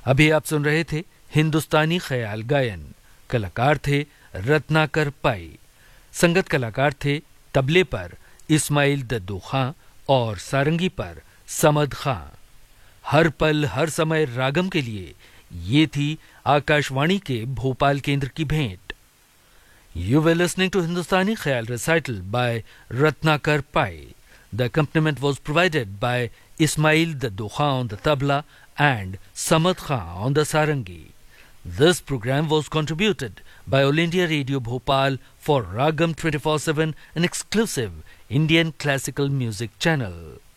अभी आप सुन रहे थे हिंदुस्तानी ख्याल गायन। कलाकार थे रत्नाकर पाई। संगत कलाकार थे तबले पर इस्माइल दद्दू खां और सारंगी पर समद खां। हर पल हर समय रागम के लिए ये थी आकाशवाणी के भोपाल केंद्र की भेंट। You were listening to Hindustani Khayal recital by Ratnakar Pai. The accompaniment was provided by Ismail Daddu Khan on the tabla and Samad Khan on the sarangi. This program was contributed by All India Radio Bhopal for Ragam 24/7, an exclusive Indian classical music channel.